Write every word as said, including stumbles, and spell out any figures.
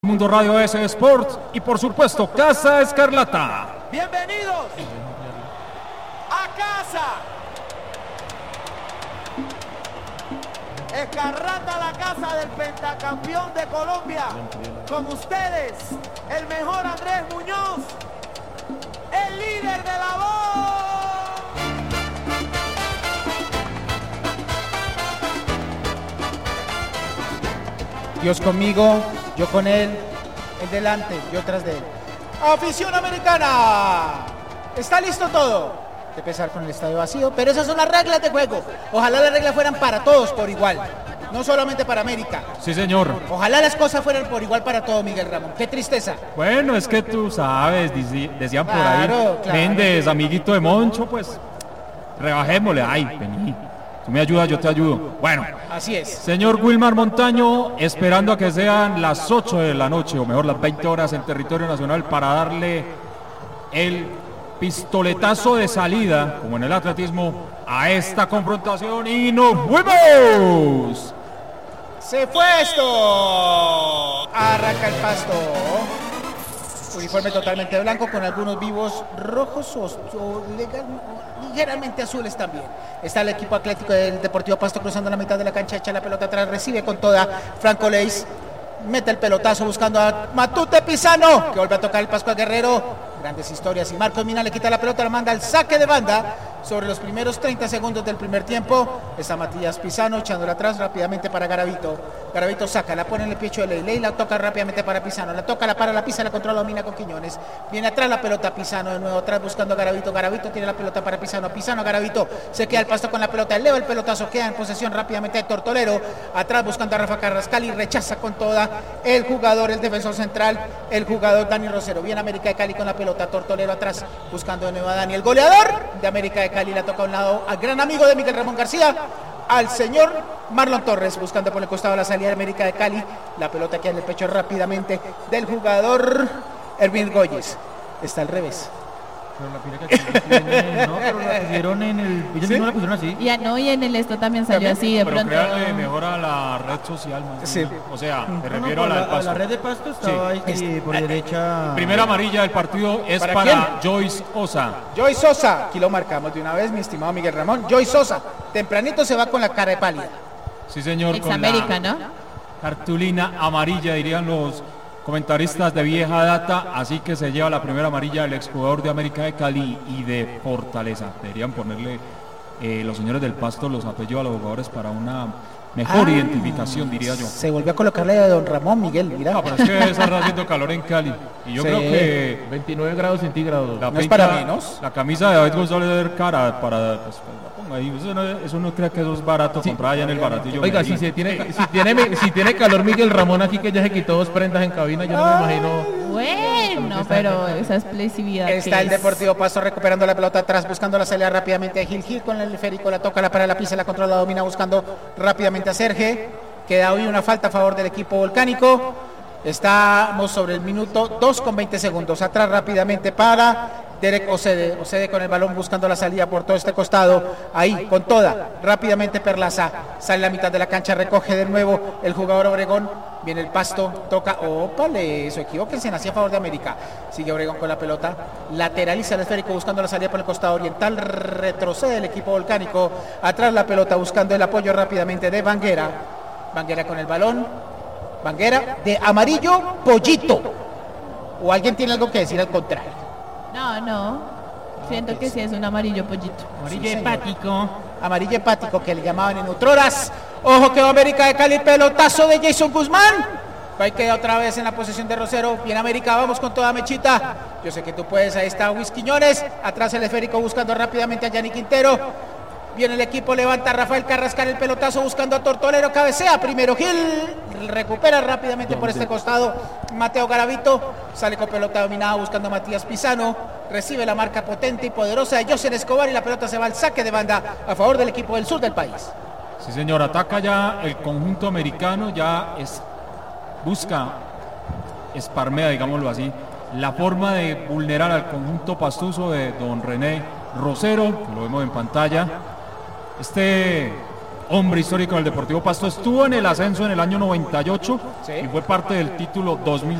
Mundo Radio S Sports y por supuesto Casa Escarlata. Bienvenidos a casa. Escarlata, la casa del pentacampeón de Colombia. Con ustedes, el mejor Andrés Muñoz, el líder de la voz. Dios conmigo, yo con él, él delante, yo tras de él. ¡Afición americana! ¿Está listo todo? De empezar con el estadio vacío, pero esas son las reglas de juego. Ojalá las reglas fueran para todos por igual, no solamente para América. Sí, señor. Ojalá las cosas fueran por igual para todo, Miguel Ramón. ¡Qué tristeza! Bueno, es que tú sabes, dici- decían por Claro, ahí, claro. Méndez, amiguito de Moncho, pues rebajémosle. Ay, vení, tú me ayudas, yo te ayudo. Bueno, Así es. señor Wilmar Montaño, esperando a que sean las ocho de la noche, o mejor las veinte horas en territorio nacional, para darle el pistoletazo de salida, como en el atletismo, a esta confrontación. Y nos fuimos. ¡Se fue esto! Arranca el pasto. Uniforme totalmente blanco con algunos vivos rojos o, o legal, ligeramente azules también. Está el equipo atlético del Deportivo Pasto cruzando la mitad de la cancha, echa la pelota atrás, recibe con toda Franco Leis. Mete el pelotazo buscando a Matute Pisano, que vuelve a tocar el Pascual Guerrero. Grandes historias y Marcos Mina le quita la pelota, la manda al saque de banda. Sobre los primeros treinta segundos del primer tiempo está Matías Pisano echándola atrás rápidamente para Garavito. Garavito saca, la pone en el pecho de Ley. Ley la toca rápidamente para Pisano. La toca, la para, la pisa, la controla, domina con Quiñones. Viene atrás la pelota Pisano de nuevo atrás buscando a Garavito. Garavito tiene la pelota para Pisano. Pisano, Garavito se queda el Pasto con la pelota. Eleva el pelotazo, queda en posesión rápidamente de Tortolero. Atrás buscando a Rafa Carrascal y rechaza con toda el jugador, el defensor central, el jugador Dani Rosero. Viene América de Cali con la pelota. Tortolero atrás buscando de nuevo a Dani. El goleador de América de Cali la toca a un lado al gran amigo de Miguel Ramón García, al señor Marlon Torres, buscando por el costado la salida de América de Cali. La pelota queda en el pecho rápidamente del jugador Erwin Goyes. Está al revés. Pero la pira que tiene, no, pero la pusieron en el... Ellos ¿Sí? mismos la pusieron así. Y, a- no, y en el esto también salió ¿También? así de Pero pronto. créanle mejor a la red social, más Sí. bien. O sea, me No, no, refiero a por la del la, a Pasto. la red de Pasto estaba ahí Este- por derecha. Primera amarilla del partido es ¿Para para, Joyce Osa. Joy Sosa, aquí lo marcamos de una vez, mi estimado Miguel Ramón. Joy Sosa, tempranito se va con la cara de pálida. Sí, señor, Ex con América, la ¿no? cartulina amarilla, dirían los comentaristas de vieja data. Así que se lleva la primera amarilla del exjugador de América de Cali y de Fortaleza. Deberían ponerle eh, los señores del Pasto los apellidos a los jugadores para una mejor Ah. identificación, diría yo. Se volvió a colocarle a don Ramón Miguel, mira. No, pero es que está haciendo calor en Cali. Y yo Sí. creo que veintinueve grados centígrados. la No es pinta- para menos. La camisa de David González de ver cara para... Pues, pues, la ponga ahí. Eso, no, eso no cree que eso es barato comprar allá en el baratillo. Oiga, si, se tiene, si, tiene, si tiene calor Miguel Ramón aquí, que ya se quitó dos prendas en cabina, yo no me imagino... Bueno, pero esa expresividad. Está que el es. Deportivo Pasto recuperando la pelota atrás, buscando la salida rápidamente de Gil Gil con el esférico, la toca, la para, la pisa, la controla, la domina, buscando rápidamente a Serge. Queda hoy una falta a favor del equipo volcánico. Estamos sobre el minuto dos con veinte segundos. Atrás rápidamente para Derek Ocede. Ocede con el balón buscando la salida por todo este costado. Ahí, con toda. Rápidamente Perlaza. Sale a la mitad de la cancha, recoge de nuevo el jugador Obregón. Viene el Pasto, toca. Ópale, eso, equivóquense, hacia a favor de América. Sigue Obregón con la pelota. Lateraliza el esférico buscando la salida por el costado oriental. Retrocede el equipo volcánico. Atrás la pelota buscando el apoyo rápidamente de Banguera. Banguera con el balón. Banguera de amarillo pollito. ¿O alguien tiene algo que decir al contrario? No, no. Siento que sí es un amarillo pollito. Amarillo Sí, señor. hepático. Amarillo hepático que le llamaban en Outroras. Ojo que va América de Cali, pelotazo de Jason Guzmán. Ahí queda otra vez en la posesión de Rosero. Bien América, vamos con toda Mechita. Yo sé que tú puedes, ahí está Luis Quiñones. Atrás el esférico buscando rápidamente a Yanni Quintero. Viene el equipo, levanta Rafael Carrascal el pelotazo buscando a Tortolero, cabecea primero Gil, recupera rápidamente por este costado Mateo Garavito, sale con pelota dominada buscando a Matías Pisano, recibe la marca potente y poderosa de Josen Escobar y la pelota se va al saque de banda a favor del equipo del sur del país. Sí, señor, ataca ya el conjunto americano, ya es, busca, esparmea, digámoslo así, la forma de vulnerar al conjunto pastuso de don René Rosero, que lo vemos en pantalla. Este hombre histórico del Deportivo Pasto, estuvo en el ascenso en el año noventa y ocho Sí. y fue parte del título dos mil